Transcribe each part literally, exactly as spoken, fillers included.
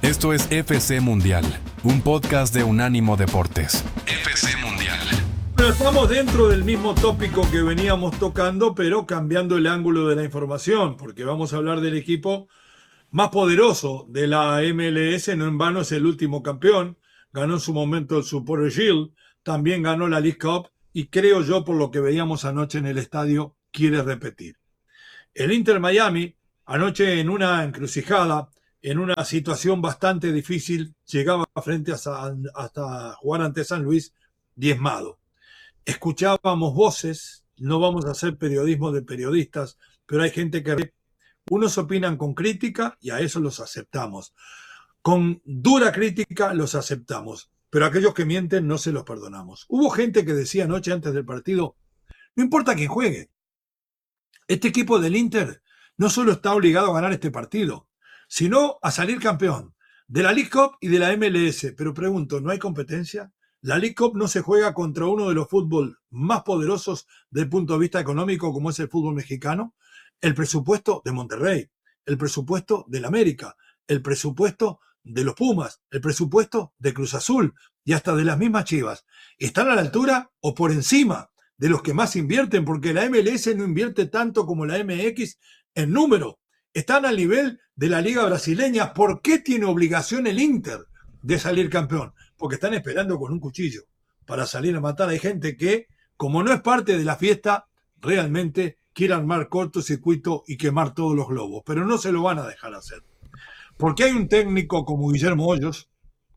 Esto es F C Mundial, un podcast de Unánimo Deportes. F C Mundial. Bueno, estamos dentro del mismo tópico que veníamos tocando, pero cambiando el ángulo de la información, porque vamos a hablar del equipo más poderoso de la M L S. No en vano es el último campeón, ganó en su momento el Supporter Shield, también ganó la League Cup y creo yo, por lo que veíamos anoche en el estadio, quiere repetir. El Inter Miami, anoche en una encrucijada, en una situación bastante difícil, llegaba frente hasta, hasta jugar ante San Luis diezmado. Escuchábamos voces, no vamos a hacer periodismo de periodistas, pero hay gente que unos opinan con crítica y a eso los aceptamos. Con dura crítica los aceptamos, pero aquellos que mienten no se los perdonamos. Hubo gente que decía anoche antes del partido, no importa quién juegue, este equipo del Inter no solo está obligado a ganar este partido, sino a salir campeón de la League Cup y de la M L S. Pero pregunto, ¿no hay competencia? La League Cup no se juega contra uno de los fútbol más poderosos desde el punto de vista económico como es el fútbol mexicano. El presupuesto de Monterrey, el presupuesto del América, el presupuesto de los Pumas, el presupuesto de Cruz Azul y hasta de las mismas Chivas. ¿Están a la altura o por encima de los que más invierten? Porque la M L S no invierte tanto como la M X en número. Están al nivel de la Liga Brasileña. ¿Por qué tiene obligación el Inter de salir campeón? Porque están esperando con un cuchillo para salir a matar. Hay gente que, como no es parte de la fiesta, realmente quiere armar cortocircuito y quemar todos los globos. Pero no se lo van a dejar hacer. Porque hay un técnico como Guillermo Hoyos,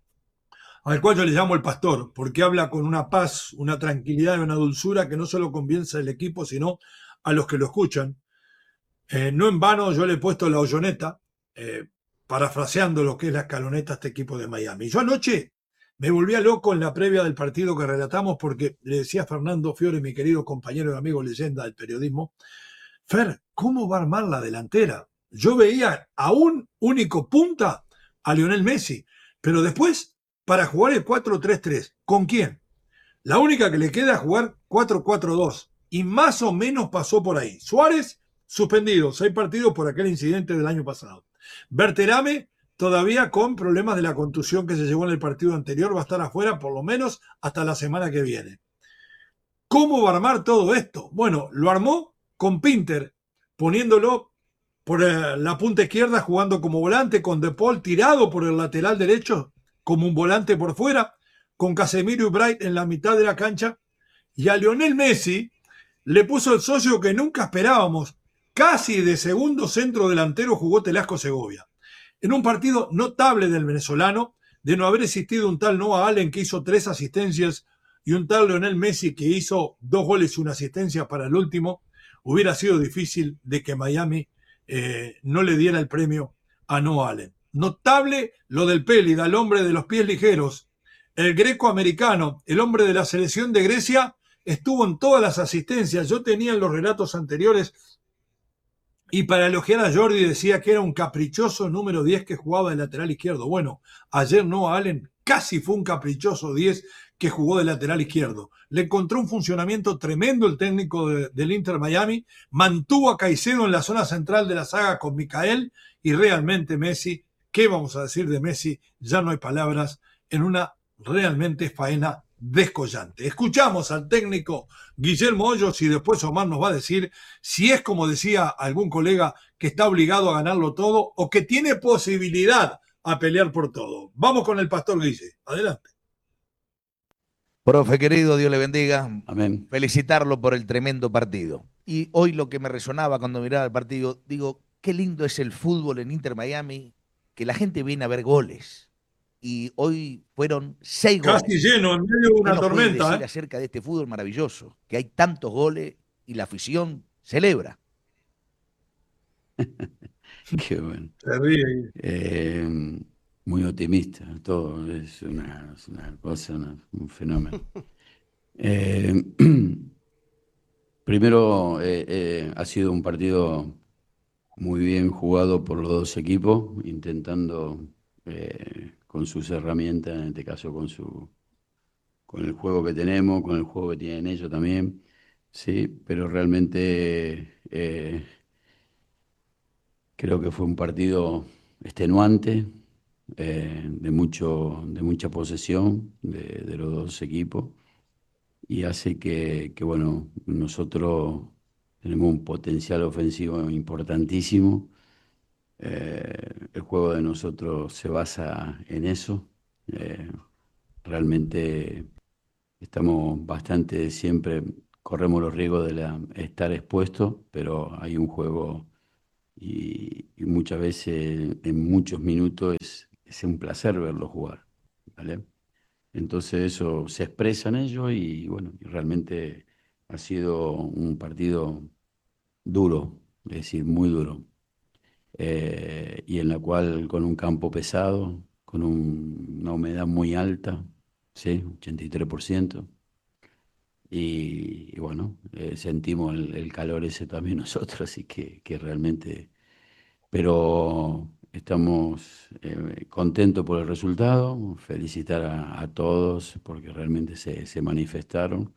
al cual yo le llamo el pastor, porque habla con una paz, una tranquilidad y una dulzura que no solo convence al equipo, sino a los que lo escuchan. Eh, no en vano yo le he puesto la hoyoneta, eh, parafraseando lo que es la escaloneta a este equipo de Miami. Yo anoche me volvía loco en la previa del partido que relatamos porque le decía a Fernando Fiore, mi querido compañero y amigo leyenda del periodismo, Fer, ¿cómo va a armar la delantera? Yo veía a un único punta, a Lionel Messi, pero después para jugar el cuatro tres tres, ¿con quién? La única que le queda es jugar cuatro cuatro dos y más o menos pasó por ahí. Suárez suspendido, seis partidos por aquel incidente del año pasado. Berterame todavía con problemas de la contusión que se llevó en el partido anterior, va a estar afuera por lo menos hasta la semana que viene. ¿Cómo va a armar todo esto? Bueno, lo armó con Pinter, poniéndolo por la punta izquierda jugando como volante, con De Paul tirado por el lateral derecho como un volante por fuera, con Casemiro y Bright en la mitad de la cancha, y a Lionel Messi le puso el socio que nunca esperábamos. Casi de segundo centro delantero jugó Telasco Segovia. En un partido notable del venezolano, de no haber existido un tal Noah Allen que hizo tres asistencias y un tal Lionel Messi que hizo dos goles y una asistencia para el último, hubiera sido difícil de que Miami eh, no le diera el premio a Noah Allen. Notable lo del Pélida, el hombre de los pies ligeros, el greco-americano, el hombre de la selección de Grecia, estuvo en todas las asistencias. Yo tenía en los relatos anteriores y para elogiar a Jordi decía que era un caprichoso número diez que jugaba de lateral izquierdo. Bueno, ayer Noah Allen casi fue un caprichoso diez que jugó de lateral izquierdo. Le encontró un funcionamiento tremendo el técnico de, del Inter Miami, mantuvo a Caicedo en la zona central de la saga con Micael y realmente Messi, ¿qué vamos a decir de Messi? Ya no hay palabras, en una realmente faena descollante. Escuchamos al técnico Guillermo Hoyos y después Omar nos va a decir si es como decía algún colega que está obligado a ganarlo todo o que tiene posibilidad a pelear por todo. Vamos con el pastor Guille. Adelante. Profe querido, Dios le bendiga. Amén. Felicitarlo por el tremendo partido. Y hoy lo que me resonaba cuando miraba el partido, digo, qué lindo es el fútbol en Inter Miami, que la gente viene a ver goles. Y hoy fueron seis goles. Casi lleno, en medio de una ¿Qué nos puede tormenta. decir ¿eh? acerca de este fútbol maravilloso? Que hay tantos goles y la afición celebra. Qué bueno. Se ríe. Eh, muy optimista, todo es una, es una cosa, una- un fenómeno. Eh, primero, eh, eh, ha sido un partido muy bien jugado por los dos equipos, intentando eh, con sus herramientas, en este caso con su, con el juego que tenemos, con el juego que tienen ellos también, sí, pero realmente eh, creo que fue un partido extenuante, eh, de, mucho, de mucha posesión de, de los dos equipos, y hace que, que, bueno, nosotros tenemos un potencial ofensivo importantísimo. Eh, el juego de nosotros se basa en eso. Eh, realmente estamos bastante, siempre corremos los riesgos de la- estar expuestos, pero hay un juego y, y muchas veces, en muchos minutos, es, es un placer verlo jugar, ¿vale? Entonces eso se expresa en ellos y bueno, y realmente ha sido un partido duro, es decir, muy duro, eh, y en la cual con un campo pesado, con un- una humedad muy alta, ¿sí? ochenta y tres por ciento. Y, y bueno, eh, sentimos el, el calor ese también nosotros, así que, que realmente, pero estamos eh, contentos por el resultado, felicitar a, a todos porque realmente se, se manifestaron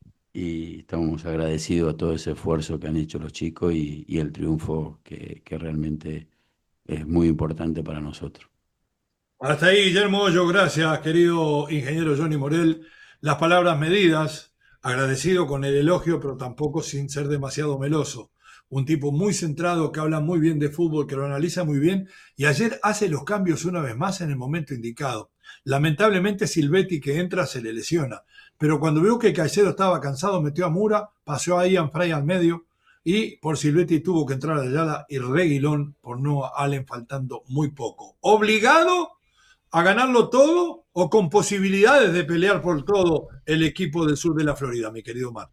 y estamos agradecidos a todo ese esfuerzo que han hecho los chicos y, y el triunfo que, que realmente es muy importante para nosotros. Hasta ahí, Guillermo Hoyo, gracias, querido ingeniero Johnny Morel. Las palabras medidas, agradecido con el elogio, pero tampoco sin ser demasiado meloso. Un tipo muy centrado, que habla muy bien de fútbol, que lo analiza muy bien, y ayer hace los cambios una vez más en el momento indicado. Lamentablemente Silvetti, que entra, se le lesiona, pero cuando vio que Caicedo estaba cansado, metió a Mura, pasó a Ian Fray al medio, y por Silvetti tuvo que entrar a Ayala y Reguilón por no Allen, faltando muy poco. ¿Obligado a ganarlo todo o con posibilidades de pelear por todo el equipo del sur de la Florida, mi querido Mar?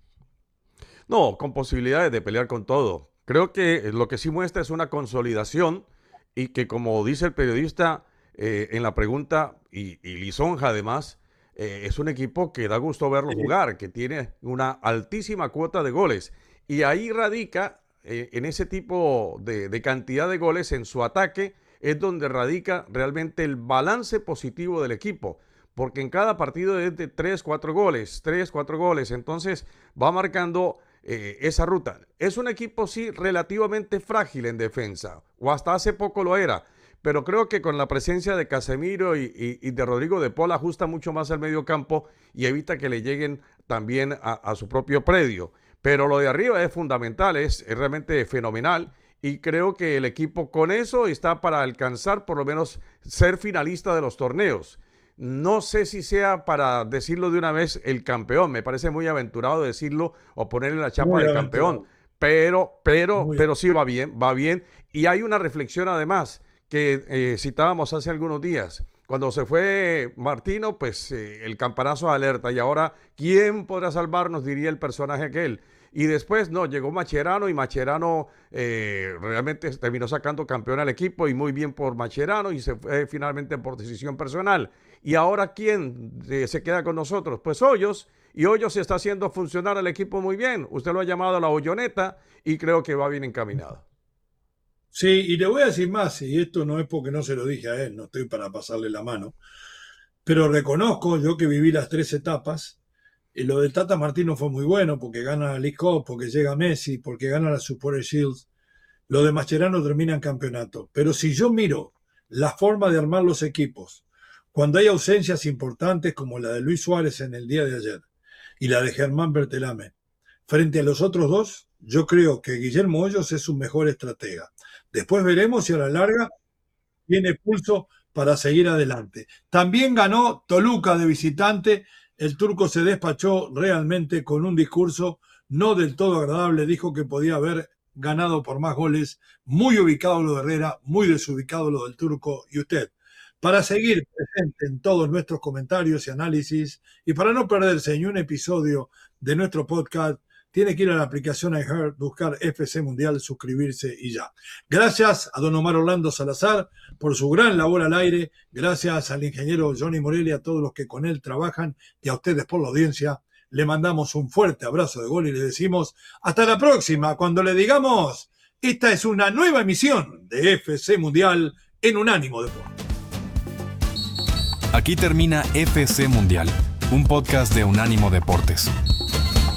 No, con posibilidades de pelear con todo. Creo que lo que sí muestra es una consolidación y que, como dice el periodista eh, en la pregunta, y, y lisonja además, eh, es un equipo que da gusto verlo jugar, que tiene una altísima cuota de goles. Y ahí radica, eh, en ese tipo de, de cantidad de goles en su ataque, es donde radica realmente el balance positivo del equipo. Porque en cada partido es de tres, cuatro goles, tres, cuatro goles. Entonces va marcando eh, esa ruta. Es un equipo, sí, relativamente frágil en defensa, o hasta hace poco lo era, pero creo que con la presencia de Casemiro y, y, y de Rodrigo de Paul ajusta mucho más al medio campo y evita que le lleguen también a, a su propio predio. Pero lo de arriba es fundamental, es, es realmente fenomenal. Y creo que el equipo con eso está para alcanzar por lo menos ser finalista de los torneos. No sé si sea para decirlo de una vez el campeón, me parece muy aventurado decirlo o ponerle la chapa Muy de aventurado. campeón, pero, pero, Muy pero sí va bien, va bien. Y hay una reflexión además que eh, citábamos hace algunos días. Cuando se fue Martino, pues eh, el campanazo de alerta, y ahora, ¿quién podrá salvarnos?, diría el personaje aquel. Y después, no, llegó Mascherano y Mascherano eh, realmente terminó sacando campeón al equipo, y muy bien por Mascherano, y se fue finalmente por decisión personal. Y ahora, ¿quién eh, se queda con nosotros? Pues Hoyos, y Hoyos está haciendo funcionar al equipo muy bien. Usted lo ha llamado la hoyoneta y creo que va bien encaminado. Sí, y le voy a decir más, y esto no es porque no se lo dije a él, no estoy para pasarle la mano, pero reconozco, yo que viví las tres etapas, y lo del Tata Martino fue muy bueno, porque gana la League Cup, porque llega Messi, porque gana la Supporter Shields. Lo de Mascherano termina en campeonato. Pero si yo miro la forma de armar los equipos, cuando hay ausencias importantes como la de Luis Suárez en el día de ayer y la de Germán Bertelame, frente a los otros dos, yo creo que Guillermo Hoyos es su mejor estratega. Después veremos si a la larga tiene pulso para seguir adelante. También ganó Toluca de visitante. El turco se despachó realmente con un discurso no del todo agradable. Dijo que podía haber ganado por más goles. Muy ubicado lo de Herrera, muy desubicado lo del turco. Y usted, para seguir presente en todos nuestros comentarios y análisis, y para no perderse ni un episodio de nuestro podcast, tiene que ir a la aplicación iHeart, buscar F C Mundial, suscribirse y ya. Gracias a don Omar Orlando Salazar por su gran labor al aire. Gracias al ingeniero Johnny Morel y a todos los que con él trabajan, y a ustedes por la audiencia. Le mandamos un fuerte abrazo de gol y le decimos hasta la próxima, cuando le digamos, esta es una nueva emisión de F C Mundial en Unánimo Deportes. Aquí termina F C Mundial, un podcast de Unánimo Deportes.